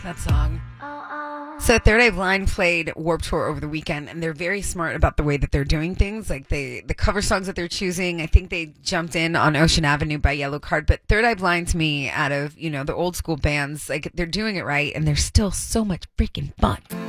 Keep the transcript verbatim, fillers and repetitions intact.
That song. So Third Eye Blind played Warped Tour over the weekend, and they're very smart about the way that they're doing things. Like they, the cover songs that they're choosing. I think they jumped in on Ocean Avenue by Yellow Card, but Third Eye Blind to me, out of you know the old school bands, like they're doing it right, and they're still so much freaking fun.